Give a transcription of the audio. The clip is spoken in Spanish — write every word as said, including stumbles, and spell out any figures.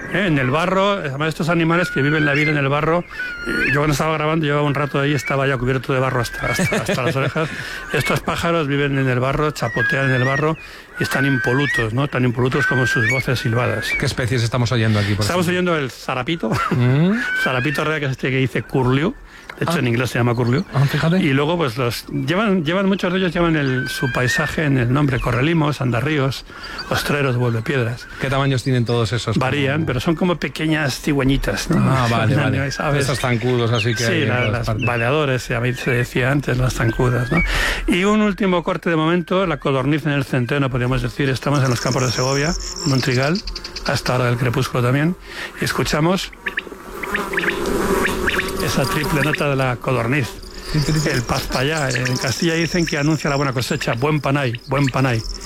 ¿eh? En el barro, además estos animales que viven la vida en el barro, yo cuando estaba grabando llevaba un rato ahí, estaba ya cubierto de barro hasta, hasta, hasta las orejas. Estos pájaros viven en el barro, chapotean en el barro y están impolutos, ¿no? Tan impolutos como sus voces silbadas. ¿Qué especies estamos oyendo aquí? Por estamos ejemplo? oyendo el zarapito, ¿Mm? zarapito real, que es este que dice curlew. De hecho, ah. en inglés se llama curlew. Ah, fíjate. Y luego, pues los llevan, llevan muchos de ellos llevan el, su paisaje en el nombre: correlimos, andarríos, ostreros, vuelvepiedras. ¿Qué tamaños tienen todos esos? Varían, como... pero son como pequeñas cigüeñitas, ¿no? Ah, vale, vale. ¿Sabes? Esos zancudos, así que. Sí, la, las partes. Baleadores, se decía antes, las zancudas, ¿no? Y un último corte de momento, la codorniz en el centeno, podríamos decir. Estamos en los campos de Segovia, en un trigal, hasta ahora del crepúsculo también. Y escuchamos esa triple nota de la codorniz. El paspallá. En Castilla dicen que anuncia la buena cosecha. Buen panay, buen panay.